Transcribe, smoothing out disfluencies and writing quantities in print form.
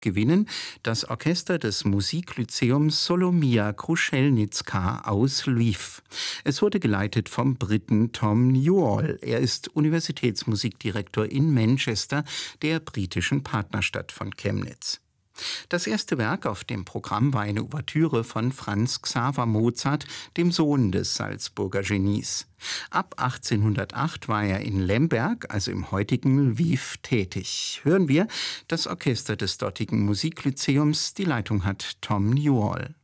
gewinnen das Orchester des Musiklyzeums Solomia Kruschelnicka aus Lviv. Es wurde geleitet vom Briten Tom Newall. Er ist Universitätsmusikdirektor in Manchester, der britischen Partnerstadt von Chemnitz. Das erste Werk auf dem Programm war eine Ouvertüre von Franz Xaver Mozart, dem Sohn des Salzburger Genies. Ab 1808 war er in Lemberg, also im heutigen Lviv, tätig. Hören wir das Orchester des dortigen Musiklyzeums. Die Leitung hat Tom Newall.